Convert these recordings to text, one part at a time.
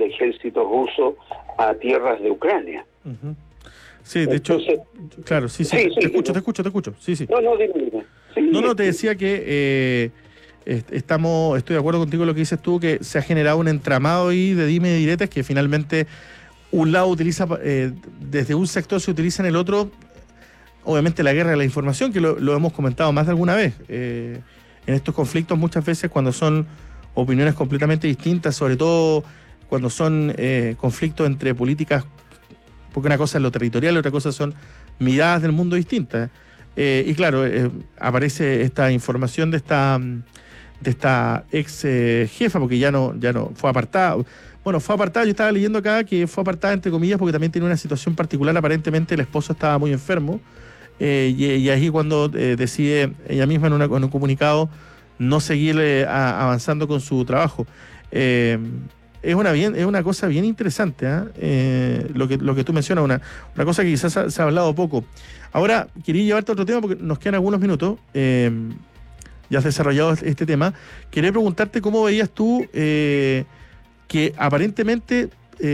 ejército ruso a tierras de Ucrania. Uh-huh. Sí, de hecho, claro, sí, te escucho. Sí. No, dime. Sí, no, te decía que estoy de acuerdo contigo en lo que dices tú, que se ha generado un entramado ahí de dime y diretes que finalmente un lado utiliza, desde un sector se utiliza en el otro, obviamente la guerra de la información, que lo hemos comentado más de alguna vez. En estos conflictos muchas veces cuando son opiniones completamente distintas, sobre todo cuando son conflictos entre políticas, porque una cosa es lo territorial y otra cosa son miradas del mundo distintas. Y claro, aparece esta información de esta ex jefa, porque ya no fue apartada. Bueno, fue apartada, yo estaba leyendo acá que fue apartada entre comillas porque también tiene una situación particular, aparentemente el esposo estaba muy enfermo, y ahí cuando decide ella misma en un comunicado no seguir avanzando con su trabajo. Es una cosa bien interesante, lo que tú mencionas, una cosa que quizás se ha hablado poco. Ahora, quería llevarte a otro tema porque nos quedan algunos minutos. Ya has desarrollado este tema. Quería preguntarte cómo veías tú que aparentemente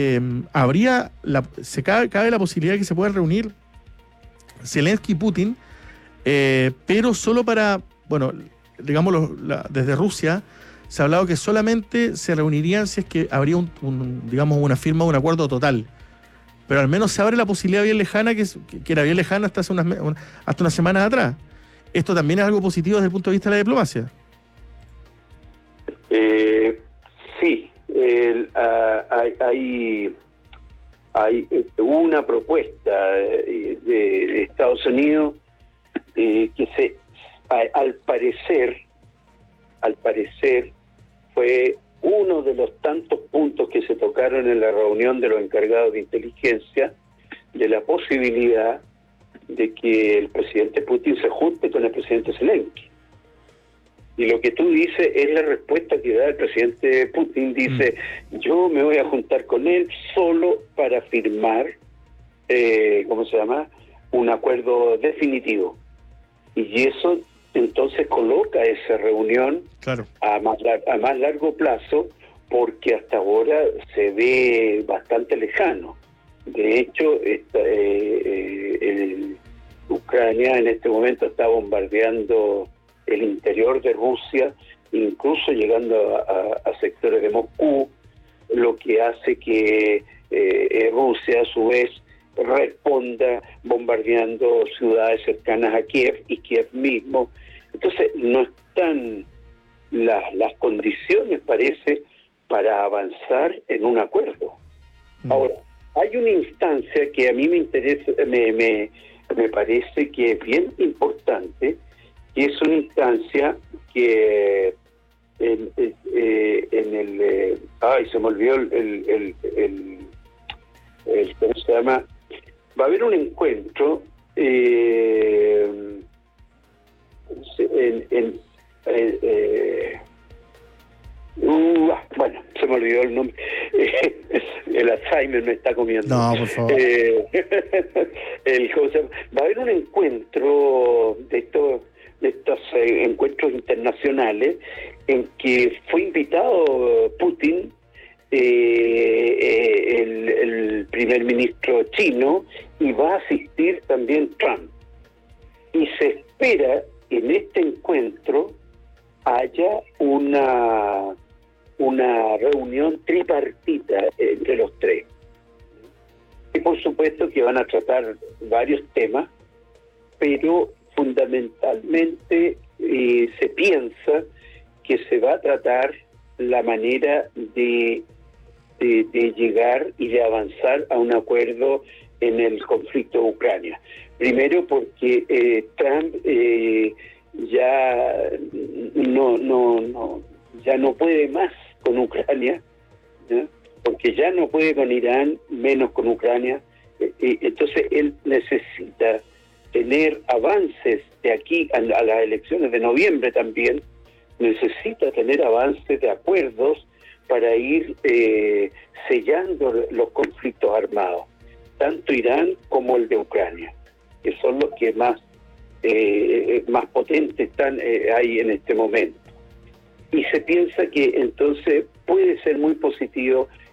cabe la posibilidad de que se puedan reunir Zelensky y Putin, pero solo para, bueno, digámoslo, desde Rusia se ha hablado que solamente se reunirían si es que habría una firma, un acuerdo total. Pero al menos se abre la posibilidad bien lejana, que era bien lejana hasta unas semanas atrás. ¿Esto también es algo positivo desde el punto de vista de la diplomacia? Sí. Hay una propuesta de Estados Unidos que al parecer fue uno de los tantos puntos que se tocaron en la reunión de los encargados de inteligencia, de la posibilidad de que el presidente Putin se junte con el presidente Zelensky. Y lo que tú dices es la respuesta que da el presidente Putin. Dice, yo me voy a juntar con él solo para firmar, un acuerdo definitivo. Y eso entonces coloca esa reunión, claro, a más largo plazo, porque hasta ahora se ve bastante lejano. De hecho, Ucrania en este momento está bombardeando el interior de Rusia, incluso llegando a sectores de Moscú, lo que hace que Rusia a su vez responda bombardeando ciudades cercanas a Kiev y Kiev mismo. Entonces no están las condiciones, parece, para avanzar en un acuerdo. Ahora, hay una instancia que a mí me interesa, me parece que es bien importante, y es una instancia que en el se me olvidó el ¿cómo se llama? Va a haber un encuentro bueno, se me olvidó el nombre. El Alzheimer me está comiendo. No, por favor. Va a haber un encuentro de estos encuentros internacionales en que fue invitado Putin, el primer ministro chino, y va a asistir también Trump. Y se espera en este encuentro haya una reunión tripartita entre los tres. Y por supuesto que van a tratar varios temas, pero fundamentalmente se piensa que se va a tratar la manera de llegar y de avanzar a un acuerdo en el conflicto de Ucrania. Primero porque Trump ya no puede más con Ucrania, ¿no? Porque ya no puede con Irán, menos con Ucrania. Entonces él necesita tener avances de aquí a las elecciones de noviembre también, necesita tener avances de acuerdos para ir sellando los conflictos armados, tanto Irán como el de Ucrania, que son los que más potentes están ahí en este momento. Y se piensa que entonces puede ser muy positivo